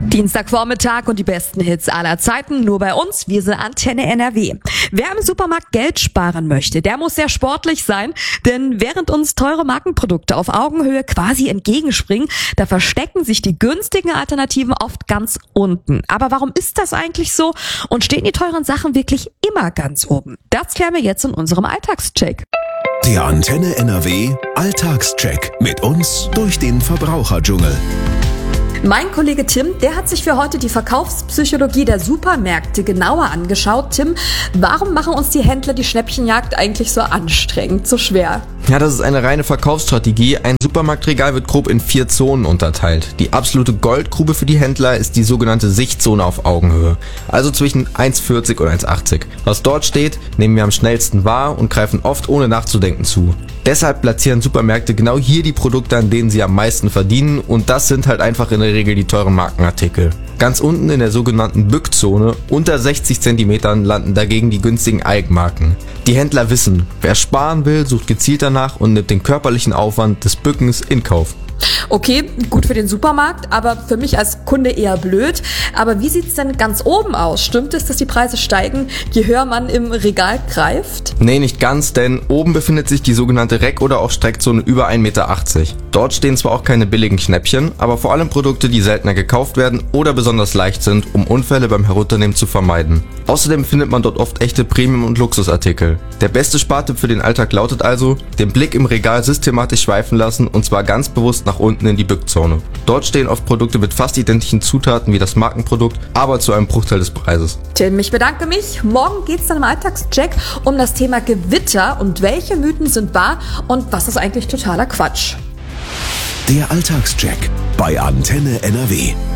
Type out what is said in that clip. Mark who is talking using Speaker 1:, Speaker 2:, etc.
Speaker 1: Dienstagvormittag und die besten Hits aller Zeiten nur bei uns. Wir sind Antenne NRW. Wer im Supermarkt Geld sparen möchte, der muss sehr sportlich sein, denn während uns teure Markenprodukte auf Augenhöhe quasi entgegenspringen, da verstecken sich die günstigen Alternativen oft ganz unten. Aber warum ist das eigentlich so und stehen die teuren Sachen wirklich immer ganz oben? Das klären wir jetzt in unserem Alltagscheck.
Speaker 2: Der Antenne NRW Alltagscheck mit uns durch den Verbraucherdschungel.
Speaker 1: Mein Kollege Tim, der hat sich für heute die Verkaufspsychologie der Supermärkte genauer angeschaut. Tim, warum machen uns die Händler die Schnäppchenjagd eigentlich so anstrengend, so schwer?
Speaker 3: Ja, das ist eine reine Verkaufsstrategie. Ein Supermarktregal wird grob in 4 Zonen unterteilt. Die absolute Goldgrube für die Händler ist die sogenannte Sichtzone auf Augenhöhe, also zwischen 1,40 und 1,80. Was dort steht, nehmen wir am schnellsten wahr und greifen oft ohne nachzudenken zu. Deshalb platzieren Supermärkte genau hier die Produkte, an denen sie am meisten verdienen, und das sind halt einfach in der Regel die teuren Markenartikel. Ganz unten in der sogenannten Bückzone, unter 60 cm, landen dagegen die günstigen Eigenmarken. Die Händler wissen, wer sparen will, sucht gezielt danach und nimmt den körperlichen Aufwand des Bückens in Kauf.
Speaker 1: Okay, gut für den Supermarkt, aber für mich als Kunde eher blöd. Aber wie sieht's denn ganz oben aus? Stimmt es, dass die Preise steigen, je höher man im Regal greift?
Speaker 3: Nee, nicht ganz, denn oben befindet sich die sogenannte Reck- oder auch Streckzone über 1,80 Meter. Dort stehen zwar auch keine billigen Schnäppchen, aber vor allem Produkte, die seltener gekauft werden oder besonders leicht sind, um Unfälle beim Herunternehmen zu vermeiden. Außerdem findet man dort oft echte Premium- und Luxusartikel. Der beste Spartipp für den Alltag lautet also, den Blick im Regal systematisch schweifen lassen, und zwar ganz bewusst nach unten in die Bückzone. Dort stehen oft Produkte mit fast identischen Zutaten wie das Markenprodukt, aber zu einem Bruchteil des Preises.
Speaker 1: Tim, ich bedanke mich. Morgen geht's dann im Alltagscheck um das Thema Gewitter und welche Mythen sind wahr und was ist eigentlich totaler Quatsch.
Speaker 2: Der Alltagscheck bei Antenne NRW.